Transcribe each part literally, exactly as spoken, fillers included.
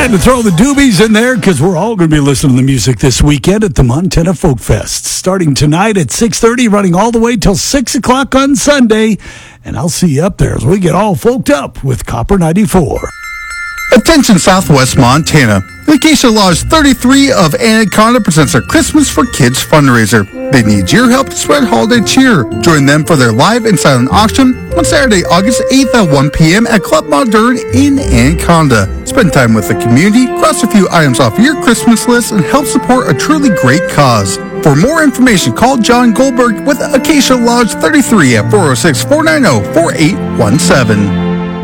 Had to throw the doobies in there because we're all going to be listening to the music this weekend at the Montana Folk Fest. Starting tonight at six thirty, running all the way till six o'clock on Sunday. And I'll see you up there as we get all folked up with Copper ninety-four. Attention Southwest Montana. The Acacia Lodge thirty-three of Anaconda presents their Christmas for Kids fundraiser. They need your help to spread holiday cheer. Join them for their live and silent auction on Saturday, August eighth at one p.m. at Club Modern in Anaconda. Spend time with the community, cross a few items off your Christmas list, and help support a truly great cause. For more information, call John Goldberg with Acacia Lodge thirty-three at four oh six, four nine oh, four eight one seven.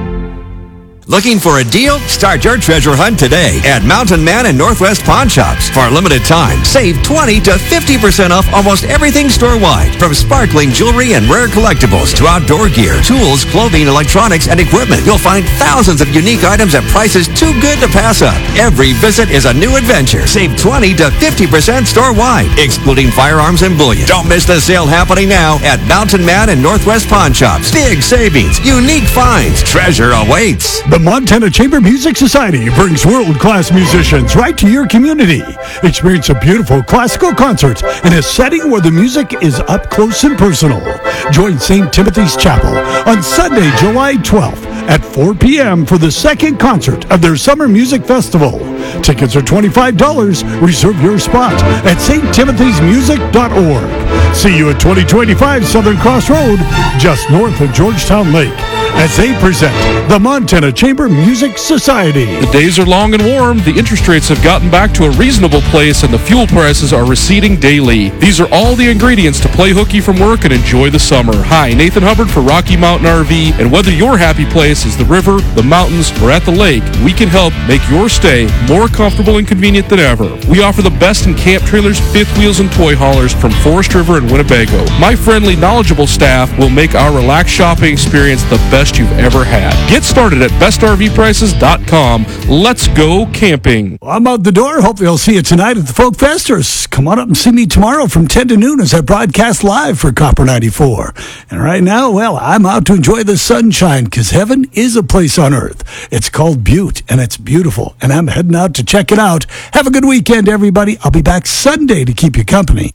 Looking for a deal? Start your treasure hunt today at Mountain Man and Northwest Pawn Shops. For a limited time, save twenty to fifty percent off almost everything store-wide. From sparkling jewelry and rare collectibles to outdoor gear, tools, clothing, electronics, and equipment, you'll find thousands of unique items at prices too good to pass up. Every visit is a new adventure. Save twenty to fifty percent store-wide, excluding firearms and bullion. Don't miss the sale happening now at Mountain Man and Northwest Pawn Shops. Big savings, unique finds, treasure awaits. The Montana Chamber Music Society brings world-class musicians right to your community. Experience a beautiful classical concert in a setting where the music is up close and personal. Join Saint Timothy's Chapel on Sunday, July twelfth at four p.m. for the second concert of their Summer Music Festival. Tickets are twenty-five dollars. Reserve your spot at s t timothy's music dot org. See you at twenty twenty-five Southern Cross Road, just north of Georgetown Lake, as they present the Montana Chamber Music Society. The days are long and warm, the interest rates have gotten back to a reasonable place, and the fuel prices are receding daily. These are all the ingredients to play hooky from work and enjoy the summer. Hi, Nathan Hubbard for Rocky Mountain R V, and whether your happy place is the river, the mountains, or at the lake, we can help make your stay more comfortable and convenient than ever. We offer the best in camp trailers, fifth wheels, and toy haulers from Forest River and Winnebago. My friendly, knowledgeable staff will make our relaxed shopping experience the best you've ever had. Get started at best r v prices dot com. Let's go camping. Well, I'm out the door. Hopefully I'll see you tonight at the Folk Fest, or come on up and see me tomorrow from ten to noon as I broadcast live for Copper ninety-four. And right now, well, I'm out to enjoy the sunshine because heaven is a place on earth. It's called Butte, and it's beautiful, and I'm heading out to check it out. Have a good weekend, everybody. I'll be back Sunday to keep you company.